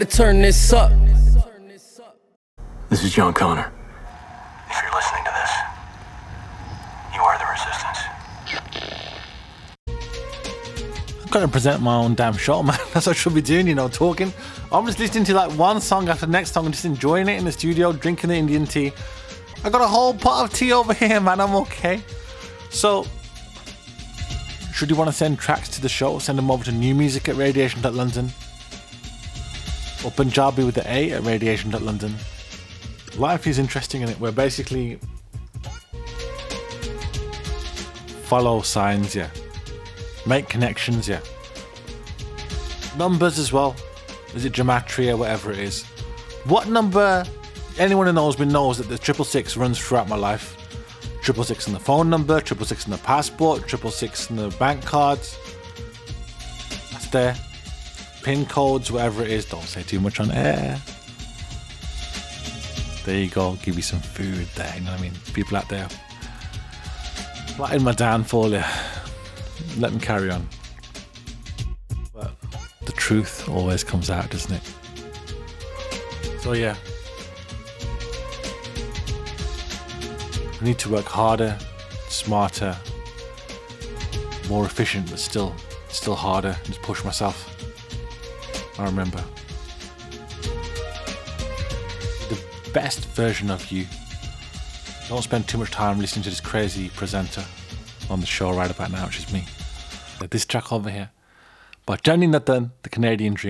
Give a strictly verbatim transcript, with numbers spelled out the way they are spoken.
Turn this up. This is John Connor. If you're listening to this, you are the resistance. I'm gonna present my own damn show, man. That's what I should be doing, you know, talking. I'm just listening to like one song after the next song and just enjoying it in the studio, drinking the Indian tea. I got a whole pot of tea over here, man. I'm okay. So, should you want to send tracks to the show, send them over to new music at radiation dot london. Or Punjabi with the A at radiation dot london. Life is interesting in it. We're basically follow signs, yeah. Make connections, yeah. Numbers as well. Is it gematria, whatever it is? What number? Anyone who knows me knows that the triple six runs throughout my life. Triple six in the phone number, triple six in the passport, triple six in the bank cards. That's there. Pin codes, whatever it is, don't say too much on air. There you go, give you some food there, you know what I mean? People out there plotting my downfall, yeah. Let them carry on. But the truth always comes out, doesn't it? So yeah. I need to work harder, smarter, more efficient, but still, still harder. Just push myself. I remember the best version of you. Don't spend too much time listening to this crazy presenter on the show right about now, which is me. Like this track over here by Johnny Nathan, The Canadian Dream.